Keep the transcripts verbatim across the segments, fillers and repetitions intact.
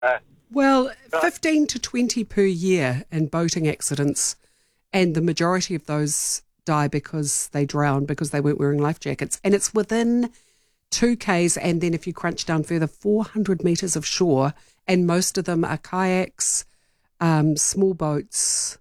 Uh, Well, fifteen to twenty per year in boating accidents, and the majority of those die because they drown because they weren't wearing life jackets. And it's within two kays, and then if you crunch down further, four hundred metres of shore, and most of them are kayaks, um, small boats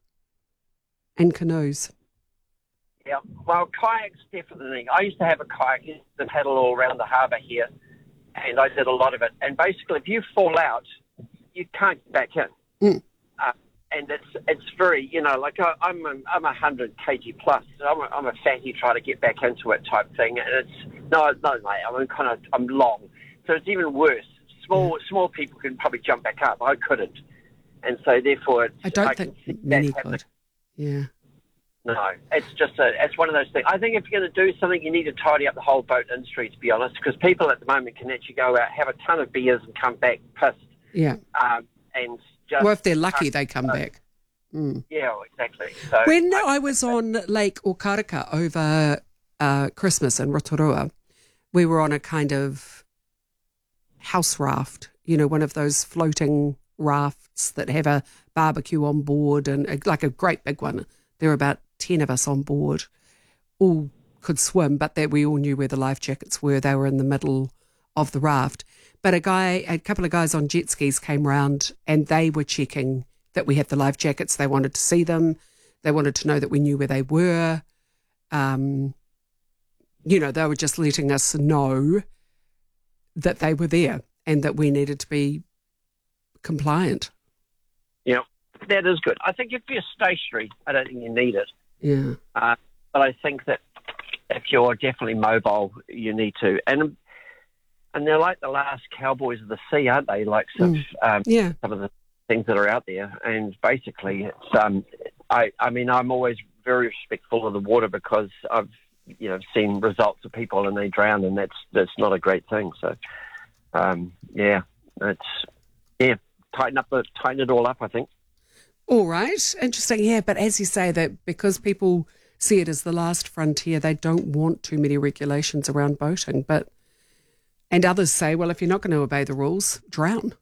and canoes. Yeah, well, kayaks definitely. I used to have a kayak that paddle all around the harbour here, and I did a lot of it. And basically, if you fall out, you can't get back in. Mm. Uh, and it's it's very, you know, like I, I'm a, I'm a hundred kg plus. So I'm a, I'm a fatty trying to get back into it type thing. And it's no, no, mate. I'm kind of I'm long, so it's even worse. Small yeah. small people can probably jump back up. I couldn't, and so therefore, it's, I don't I think can see many that could. Yeah. No, it's just a, it's one of those things. I think if you're going to do something, you need to tidy up the whole boat industry, to be honest, because people at the moment can actually go out, have a ton of beers and come back pissed. Yeah. Um, and just well, if they're lucky, they come back. Mm. Yeah, exactly. So when I, I was on Lake Okaraka over uh, Christmas in Rotorua, we were on a kind of house raft, you know, one of those floating rafts that have a barbecue on board and a, like a great big one. There were about ten of us on board, all could swim, but that we all knew where the life jackets were. They were in the middle of the raft. But a guy, a couple of guys on jet skis came round and they were checking that we had the life jackets. They wanted to see them. They wanted to know that we knew where they were. Um, you know, they were just letting us know that they were there and that we needed to be compliant. Yeah, that is good. I think if you're stationary, I don't think you need it. Yeah. Uh, but I think that if you're definitely mobile, you need to. And and they're like the last cowboys of the sea, aren't they? Like some, Mm. um, Yeah. some of the things that are out there. And basically, it's um, I, I mean, I'm always very respectful of the water because I've, you know, seen results of people and they drown, and that's that's not a great thing. So, um, yeah, it's yeah, tighten up the tighten it all up, I think. All right, interesting. Yeah, but as you say, that because people see it as the last frontier, they don't want too many regulations around boating. But and others say, well, if you're not going to obey the rules, drown.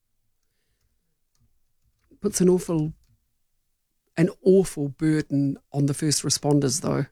Puts an awful, an awful burden on the first responders, though.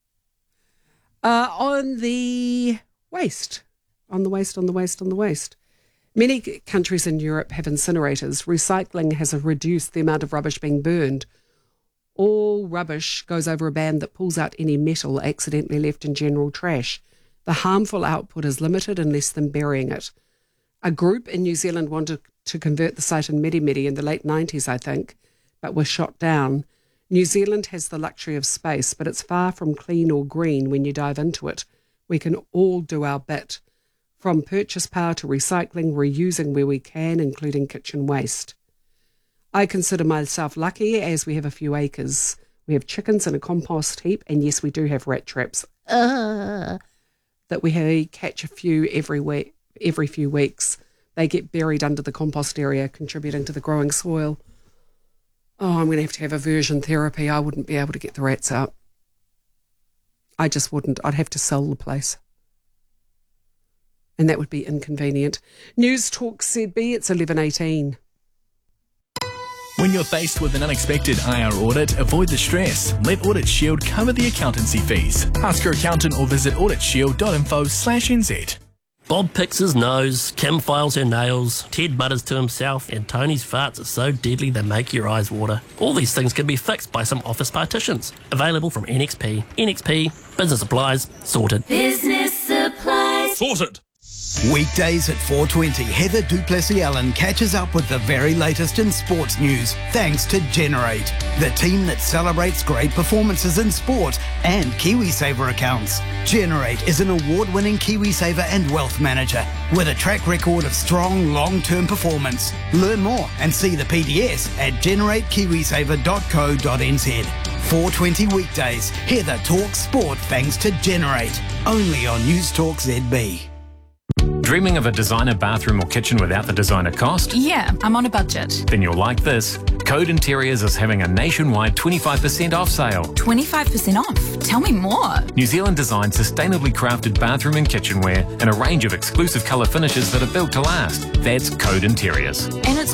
Uh, on the waste, on the waste, on the waste, on the waste. Many countries in Europe have incinerators. Recycling has reduced the amount of rubbish being burned. All rubbish goes over a band that pulls out any metal accidentally left in general trash. The harmful output is limited and less than burying it. A group in New Zealand wanted to convert the site in Meremere in the late nineties, I think, but was shot down. New Zealand has the luxury of space, but it's far from clean or green when you dive into it. We can all do our bit. From purchase power to recycling, reusing where we can, including kitchen waste. I consider myself lucky as we have a few acres. We have chickens and a compost heap, and yes, we do have rat traps. Uh, that we have, catch a few every week, every few weeks. They get buried under the compost area, contributing to the growing soil. Oh, I'm going to have to have aversion therapy. I wouldn't be able to get the rats out. I just wouldn't. I'd have to sell the place. And that would be inconvenient. News Talk Z B, it's eleven eighteen. When you're faced with an unexpected I R audit, avoid the stress. Let Audit Shield cover the accountancy fees. Ask your accountant or visit audit shield dot info slash n z. Bob picks his nose, Kim files her nails, Ted mutters to himself, and Tony's farts are so deadly they make your eyes water. All these things can be fixed by some office partitions. Available from N X P. N X P, business supplies, sorted. Business supplies. Sorted. Weekdays at four twenty, Heather Duplessis-Allen catches up with the very latest in sports news, thanks to Generate, the team that celebrates great performances in sport and KiwiSaver accounts. Generate is an award-winning KiwiSaver and wealth manager with a track record of strong long-term performance. Learn more and see the P D S at generate kiwisaver dot co dot n z. four twenty weekdays, Heather talks sport thanks to Generate, only on News Talk Z B. Dreaming of a designer bathroom or kitchen without the designer cost? Yeah, I'm on a budget. Then you'll like this. Code Interiors is having a nationwide twenty-five percent off sale. twenty-five percent off? Tell me more. New Zealand designed sustainably crafted bathroom and kitchenware in a range of exclusive colour finishes that are built to last. That's Code Interiors. And it's